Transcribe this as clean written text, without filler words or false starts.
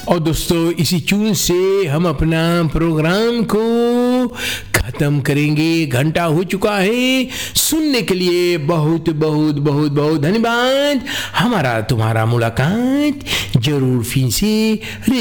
और दोस्तों इसी ट्यून से हम अपना प्रोग्राम को खत्म करेंगे। घंटा हो चुका है। सुनने के लिए बहुत बहुत बहुत बहुत धन्यवाद। हमारा तुम्हारा मुलाकात जरूर फिर से